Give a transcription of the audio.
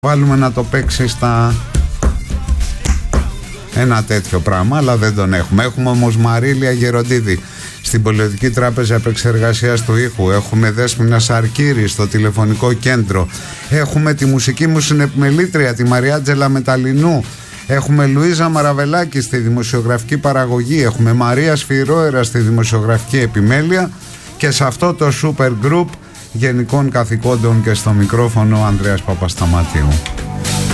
βάλουμε να το παίξει στα... Ένα τέτοιο πράγμα, αλλά δεν τον έχουμε. Έχουμε όμως Μαρίλια Γεροντίδη στην Πολιτική Τράπεζα Επεξεργασίας του Ήχου. Έχουμε Δέσποινα Σαρκύρη στο τηλεφωνικό κέντρο. Έχουμε τη μουσική μου συνεπιμελήτρια, τη Μαριάτζελα Μεταλλινού. Έχουμε Λουίζα Μαραβελάκη στη δημοσιογραφική παραγωγή. Έχουμε Μαρία Σφυρόερα στη δημοσιογραφική επιμέλεια. Και σε αυτό το super group γενικών καθηκόντων και στο μικρόφωνο ο Ανδρέας Παπασταμάτιου.